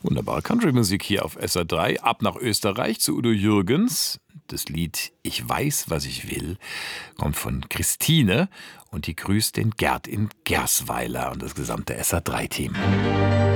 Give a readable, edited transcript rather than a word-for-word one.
Wunderbare Country-Musik hier auf SR3. Ab nach Österreich zu Udo Jürgens. Das Lied Ich weiß, was ich will kommt von Christine und die grüßt den Gerd in Gersweiler und das gesamte SR3-Team.